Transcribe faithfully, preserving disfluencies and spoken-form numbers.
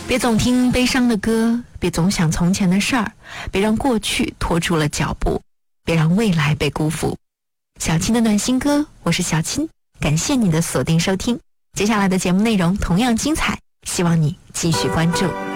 别总听悲伤的歌，别总想从前的事儿，别让过去拖住了脚步，别让未来被辜负。小青的暖心歌，我是小青，感谢你的锁定收听。接下来的节目内容同样精彩，希望你继续关注。